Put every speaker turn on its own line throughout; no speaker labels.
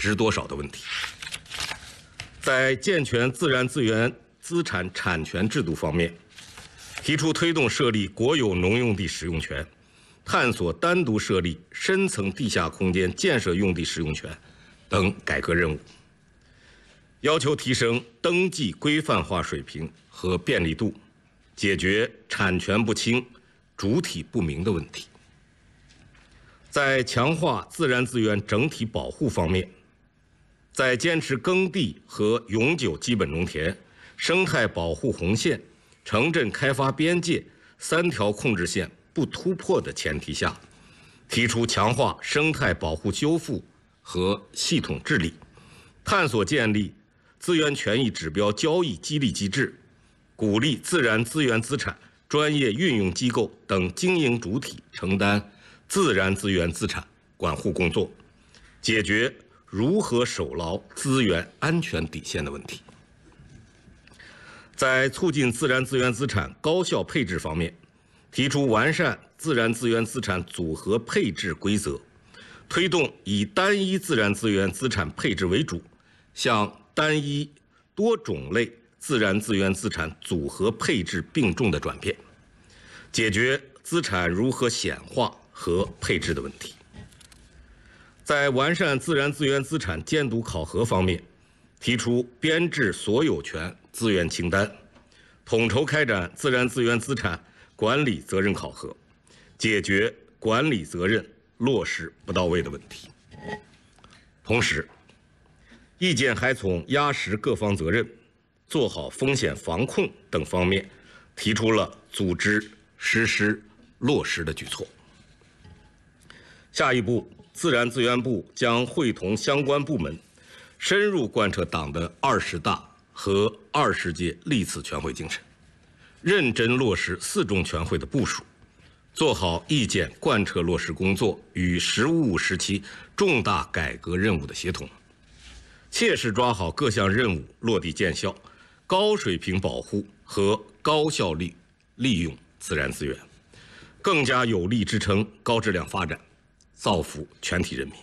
值多少的问题。在健全自然资源资产产权制度方面，提出推动设立国有农用地使用权，探索单独设立深层地下空间建设用地使用权等改革任务，要求提升登记规范化水平和便利度，解决产权不清、主体不明的问题。在强化自然资源整体保护方面，在坚持耕地和永久基本农田、生态保护红线、城镇开发边界3条控制线不突破的前提下，提出强化生态保护修复和系统治理，探索建立资源权益指标交易激励机制，鼓励自然资源资产专业运用机构等经营主体承担自然资源资产管护工作，解决如何守牢资源安全底线的问题。在促进自然资源资产高效配置方面，提出完善自然资源资产组合配置规则，推动以单一自然资源资产配置为主，向单一多种类自然资源资产组合配置并重的转变，解决资产如何显化和配置的问题。在完善自然资源资产监督考核方面，提出编制所有权资源清单，统筹开展自然资源资产管理责任考核，解决管理责任落实不到位的问题。同时，意见还从压实各方责任、做好风险防控等方面提出了组织、实施、落实的举措。下一步，自然资源部将会同相关部门，深入贯彻党的20大和20届历次全会精神，认真落实4中全会的部署，做好意见贯彻落实工作与“十五五”时期重大改革任务的协同，切实抓好各项任务落地见效，高水平保护和高效率利用自然资源，更加有力支撑高质量发展，造福全体人民。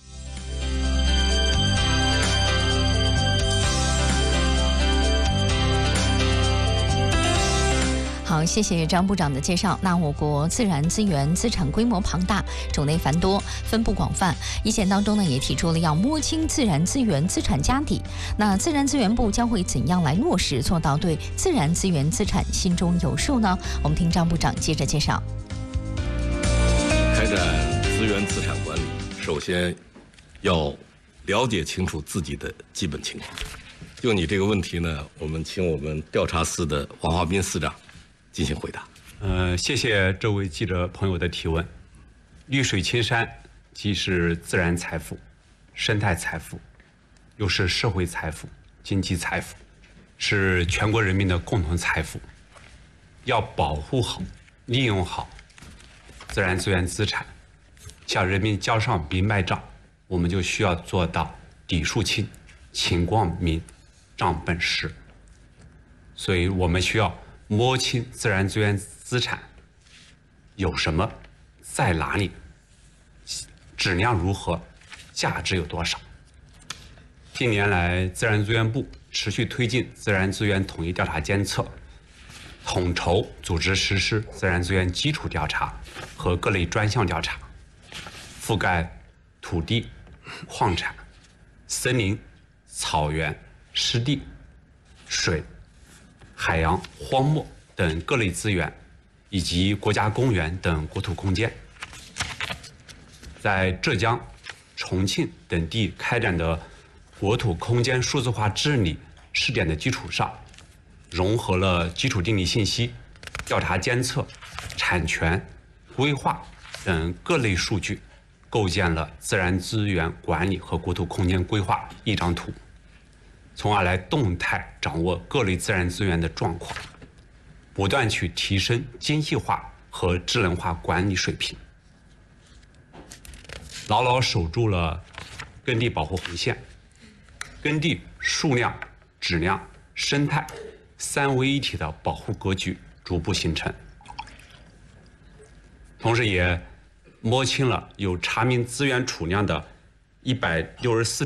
好，谢谢张部长的介绍。那我国自然资源资产规模庞大，种类繁多，分布广泛。意见当中呢，也提出了要摸清自然资源资产家底。那自然资源部将会怎样来落实，做到对自然资源资产心中有数呢？我们听张部长接着介绍。
开展资源资产管理，首先要了解清楚自己的基本情况。就你这个问题呢，我们请我们调查司的王华斌司长进行回答。
谢谢这位记者朋友的提问。绿水青山既是自然财富、生态财富，又是社会财富、经济财富，是全国人民的共同财富。要保护好、利用好自然资源资产，向人民交上明白账，我们就需要做到底数清、情况明、账本实。所以我们需要摸清自然资源资产有什么，在哪里，质量如何，价值有多少。近年来，自然资源部持续推进自然资源统一调查监测，统筹组织实施自然资源基础调查和各类专项调查，覆盖土地、矿产、森林、草原、湿地、水、海洋、荒漠等各类资源，以及国家公园等国土空间。在浙江、重庆等地开展的国土空间数字化治理试点的基础上，融合了基础地理信息、调查监测、产权、规划等各类数据，构建了自然资源管理和国土空间规划一张图，从而来动态掌握各类自然资源的状况，不断去提升精细化和智能化管理水平，牢牢守住了耕地保护红线，耕地数量、质量、生态3位一体的保护格局逐步形成，同时也摸清了有查明资源储量的164